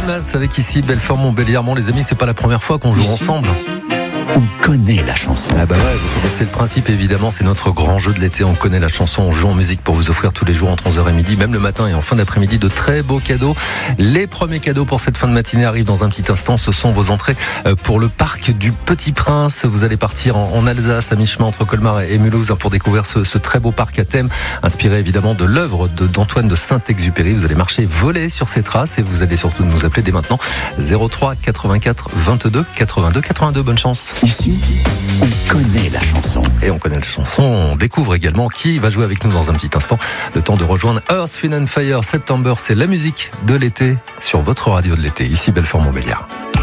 Famous avec ici Belfort-Montbéliard. Bon les amis, c'est pas la première fois qu'on joue ensemble. On connaît la chanson. Ah bah ouais, vous connaissez le principe évidemment, c'est notre grand jeu de l'été. On connaît la chanson, on joue en musique pour vous offrir tous les jours entre 11h et midi, même le matin et en fin d'après-midi, de très beaux cadeaux. Les premiers cadeaux pour cette fin de matinée arrivent dans un petit instant. Ce sont vos entrées pour le parc du Petit Prince. Vous allez partir en Alsace, à mi-chemin entre Colmar et Mulhouse, pour découvrir ce très beau parc à thème, inspiré évidemment de l'œuvre d'Antoine de Saint-Exupéry. Vous allez marcher, voler sur ses traces et vous allez surtout nous appeler dès maintenant 03 84 22 82 82. Bonne chance. Ici, on connaît la chanson. Et on connaît la chanson, on découvre également qui va jouer avec nous dans un petit instant. Le temps de rejoindre Earth, Wind & Fire. September, c'est la musique de l'été sur votre radio de l'été. Ici Belfort-Montbéliard.